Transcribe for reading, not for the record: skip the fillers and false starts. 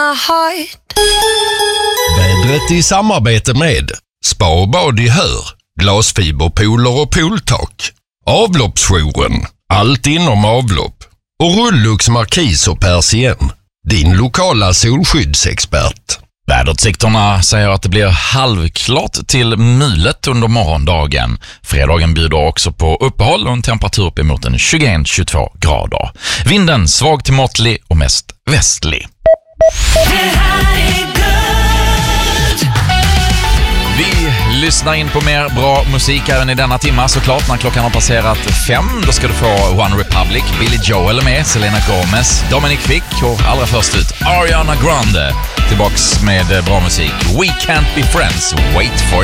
my heart. Vädret i samarbete med Spa och bad i Hör, glasfiberpooler och pooltak, Avloppsjouren, allt inom avlopp och Rullux Markis och Persien, din lokala solskyddsexpert. Väderutsikterna säger att det blir halvklart till mulet under morgondagen. Fredagen bjuder också på uppehåll och en temperatur upp emot 21-22 grader. Vinden svag till måttlig och mest västlig. Vi lyssnar in på mer bra musik även i denna timma såklart. När klockan har passerat 5 då ska du få One Republic, Billy Joel med, Selena Gomez, Dominic Fick och allra först ut Ariana Grande. Tillbaks med bra musik. We Can't Be Friends, Wait For